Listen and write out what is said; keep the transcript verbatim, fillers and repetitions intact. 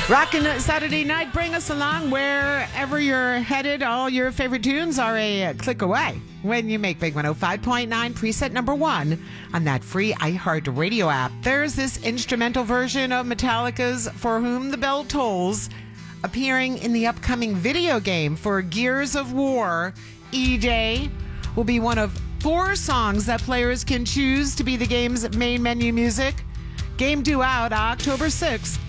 Rockin' Saturday night, bring us along wherever you're headed. All your favorite tunes are a click away when you make Big one oh five point nine preset number one on that free iHeartRadio app. There's this instrumental version of Metallica's For Whom the Bell Tolls appearing in the upcoming video game for Gears of War. E-Day will be one of four songs that players can choose to be the game's main menu music. Game due out October sixth.